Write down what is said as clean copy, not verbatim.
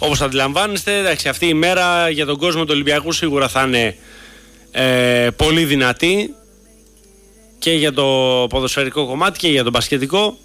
όπως αντιλαμβάνεστε, εντάξει, αυτή η μέρα για τον κόσμο του Ολυμπιακού σίγουρα θα είναι πολύ δυνατή και για το ποδοσφαιρικό κομμάτι και για το μπασκετικό.